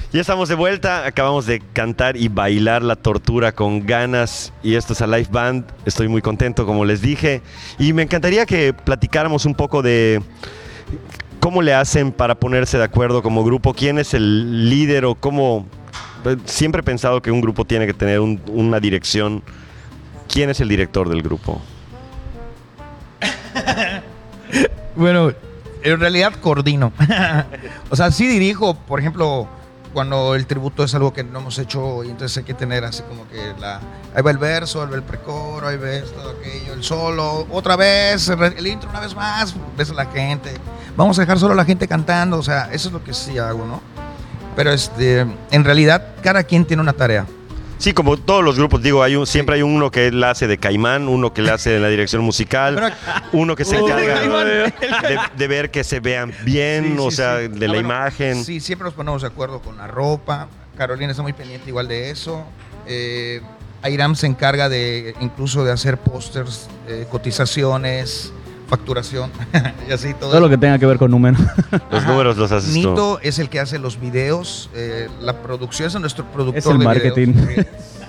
Ya estamos de vuelta, acabamos de cantar y bailar La Tortura con ganas y esto es Alive Band. Estoy muy contento, como les dije, y me encantaría que platicáramos un poco de cómo le hacen para ponerse de acuerdo como grupo, quién es el líder o cómo... Siempre he pensado que un grupo tiene que tener una dirección. ¿Quién es el director del grupo? Bueno, en realidad coordino. O sea, sí dirijo, por ejemplo, cuando el tributo es algo que no hemos hecho y entonces hay que tener así como que ahí va el verso, ahí va el precoro, ahí ves todo aquello, el solo, otra vez, el intro una vez más, ves a la gente. Vamos a dejar solo a la gente cantando, o sea, eso es lo que sí hago, ¿no? Pero en realidad cada quien tiene una tarea. Sí, como todos los grupos, digo, siempre hay uno que la hace de Caimán, uno que la hace en la dirección musical, uno que se encarga de ver que se vean bien, de la imagen. Sí, siempre nos ponemos de acuerdo con la ropa. Carolina está muy pendiente igual de eso. Airam se encarga incluso de hacer pósters, cotizaciones, facturación y así todo lo que tenga que ver con números. Los números los haces tú. Nito es el que hace los videos, la producción es nuestro productor es el de marketing. Videos.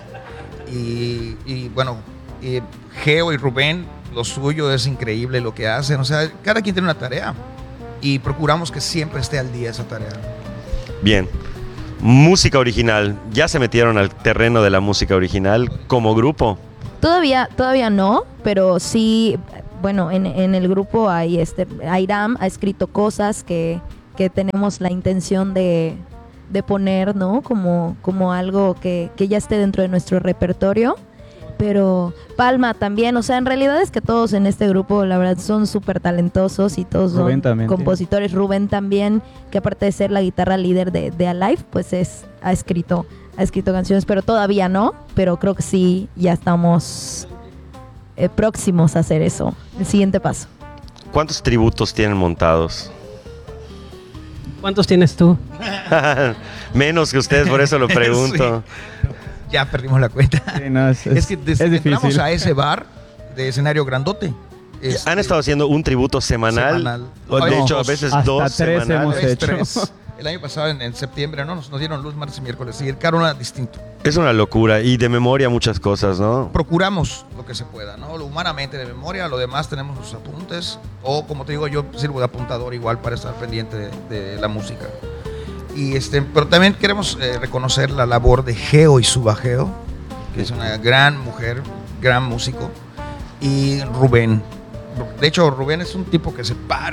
Y bueno, Geo y Rubén, lo suyo es increíble lo que hacen. O sea, cada quien tiene una tarea y procuramos que siempre esté al día esa tarea. Bien. Música original. ¿Ya se metieron al terreno de la música original como grupo? Todavía no, pero sí. Bueno, en el grupo hay Airam ha escrito cosas que tenemos la intención de poner, ¿no? Como algo que ya esté dentro de nuestro repertorio. Pero Palma también, o sea, en realidad es que todos en este grupo, la verdad, son súper talentosos y todos son compositores. Rubén también, que aparte de ser la guitarra líder de Alive, pues ha escrito canciones, pero todavía no, pero creo que sí, ya estamos próximos a hacer eso, el siguiente paso. ¿Cuántos tributos tienen montados? ¿Cuántos tienes tú? Menos que ustedes, por eso lo pregunto. Sí. Ya perdimos la cuenta. Sí, no, es que desde que entramos a ese bar de escenario grandote. Han estado haciendo un tributo semanal. De hecho, a veces hasta 2 3 semanales. hemos hecho. 3. El año pasado, en septiembre, ¿no? Nos dieron luz martes y miércoles. Y el caro era distinto. Es una locura. Y de memoria muchas cosas, ¿no? Procuramos lo que se pueda, ¿no? Lo humanamente de memoria, lo demás tenemos los apuntes. O, como te digo, yo sirvo de apuntador igual para estar pendiente de la música. Y pero también queremos reconocer la labor de Geo y su bajeo, que es una gran mujer, gran músico. Y Rubén. De hecho, Rubén es un tipo que se para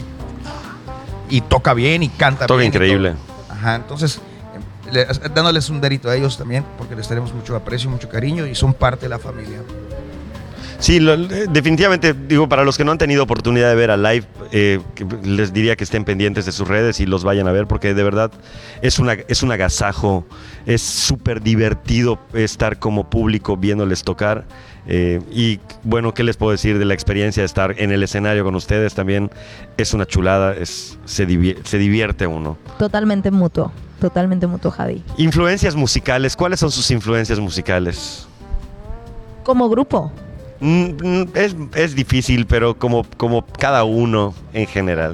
y toca bien y canta toca bien. Increíble. Ajá, entonces, dándoles un mérito a ellos también, porque les tenemos mucho aprecio, mucho cariño y son parte de la familia. Sí, definitivamente, digo, para los que no han tenido oportunidad de ver a Live, les diría que estén pendientes de sus redes y los vayan a ver, porque de verdad es un agasajo, es súper divertido estar como público viéndoles tocar. Y bueno, ¿qué les puedo decir de la experiencia de estar en el escenario con ustedes? También es una chulada, se divierte uno. Totalmente mutuo, Javi. Influencias musicales, ¿cuáles son sus influencias musicales? Como grupo. Es difícil, pero como cada uno en general.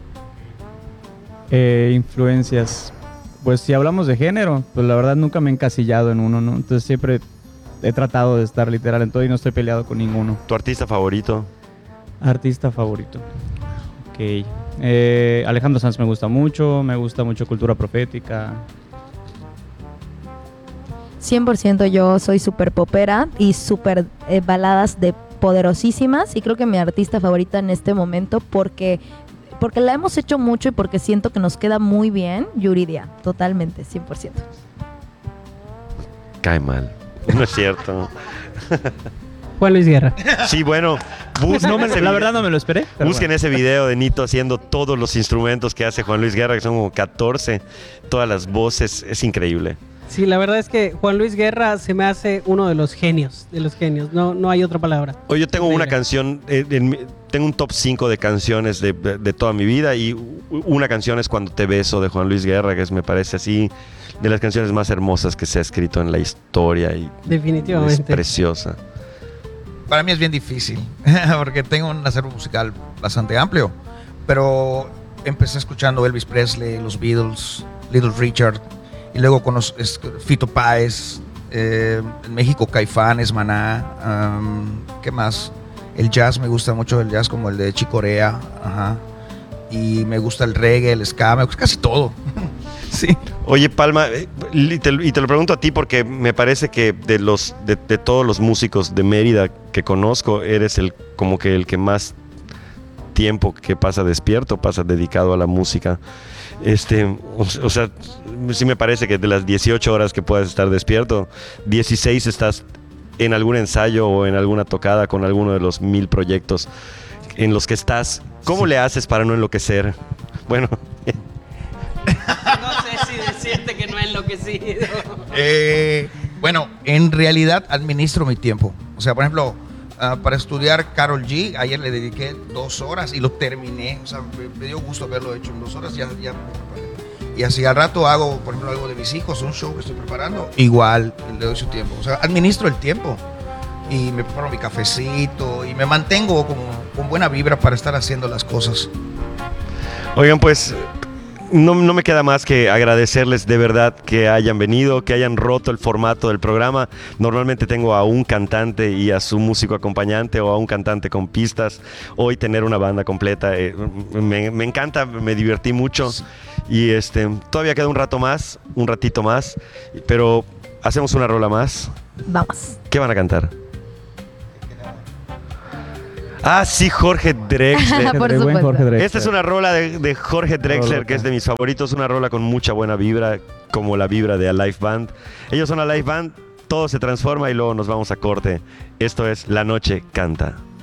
Influencias. Pues si hablamos de género, pues la verdad nunca me he encasillado en uno, ¿no? Entonces siempre he tratado de estar literal en todo y no estoy peleado con ninguno. ¿Tu artista favorito? Artista favorito. Ok. Alejandro Sanz me gusta mucho Cultura Profética. 100% yo soy súper popera y súper baladas de poderosísimas, y creo que mi artista favorita en este momento porque la hemos hecho mucho y porque siento que nos queda muy bien, Yuridia, totalmente, 100%. Cae mal, no es cierto. Juan Luis Guerra. Sí, bueno, la verdad no me lo esperé. Busquen ese video de Nito haciendo todos los instrumentos que hace Juan Luis Guerra, que son como 14, todas las voces, es increíble. Sí, la verdad es que Juan Luis Guerra se me hace uno de los genios, no hay otra palabra. Oye, yo tengo una canción, tengo un top 5 de canciones de toda mi vida, y una canción es Cuando te beso, de Juan Luis Guerra, que me parece así de las canciones más hermosas que se ha escrito en la historia, y definitivamente es preciosa. Para mí es bien difícil, porque tengo un acervo musical bastante amplio, pero empecé escuchando Elvis Presley, los Beatles, Little Richard, Y luego Fito Páez, en México Caifanes, Maná, ¿qué más? El jazz, me gusta mucho el jazz como el de Chick Corea, ajá. Y me gusta el reggae, el ska, me gusta casi todo. Sí. Oye, Palma, y te lo pregunto a ti porque me parece que de todos los músicos de Mérida que conozco, eres como que el que más tiempo que pasa despierto, pasa dedicado a la música. O sea, sí me parece que de las 18 horas que puedas estar despierto, 16 estás en algún ensayo o en alguna tocada con alguno de los 1000 proyectos en los que estás. ¿Cómo le haces para no enloquecer? Bueno... No sé si decirte que no he enloquecido. Bueno, en realidad administro mi tiempo. O sea, por ejemplo, para estudiar Karol G, ayer le dediqué 2 horas y lo terminé. O sea, me dio gusto haberlo hecho en 2 horas. Ya me preparé. Y así al rato hago, por ejemplo, algo de mis hijos, un show que estoy preparando. Igual le doy su tiempo. O sea, administro el tiempo. Y me preparo mi cafecito y me mantengo con buena vibra para estar haciendo las cosas. Oigan, pues... No me queda más que agradecerles de verdad que hayan venido, que hayan roto el formato del programa. Normalmente tengo a un cantante y a su músico acompañante o a un cantante con pistas. Hoy tener una banda completa me encanta, me divertí mucho. Y todavía queda un ratito más, pero hacemos una rola más. Vamos. ¿Qué van a cantar? Ah, sí, Jorge Drexler. Por De buen supuesto. Jorge Drexler. Esta es una rola de Jorge Drexler, que es de mis favoritos, una rola con mucha buena vibra, como la vibra de Alive Band. Ellos son Alive Band, todo se transforma y luego nos vamos a corte. Esto es La Noche Canta.